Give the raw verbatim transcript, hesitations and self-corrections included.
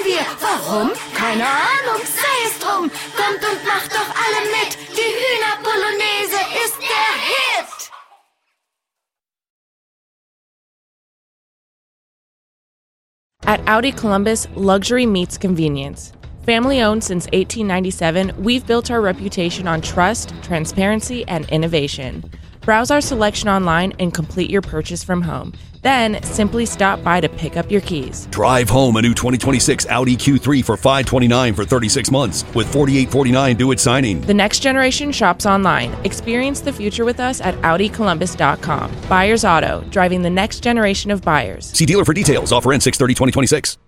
wir. Warum? Keine Ahnung, sei es drum. Kommt und macht doch alle mit. Die Hühnerpolonaise ist der Hit. At Audi Columbus, luxury meets convenience. Family owned since eighteen ninety-seven, we've built our reputation on trust, transparency, and innovation. Browse our selection online and complete your purchase from home. Then, simply stop by to pick up your keys. Drive home a new twenty twenty-six Audi Q three for five hundred twenty-nine dollars for thirty-six months with forty-eight forty-nine due at signing. The next generation shops online. Experience the future with us at Audi Columbus dot com. Buyers Auto, driving the next generation of buyers. See dealer for details. Offer ends six thirty twenty twenty-six.